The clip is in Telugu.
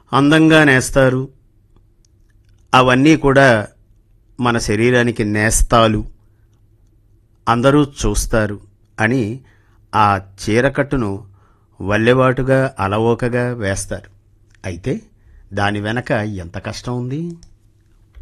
అందంగా నేస్తారు. అవన్నీ కూడా మన శరీరానికి నేస్తాలు, అందరూ చూస్తారు అని ఆ చీరకట్టును వల్లెవాటుగా అలవోకగా వేస్తారు. అయితే దాని వెనక ఎంత కష్టం ఉంది.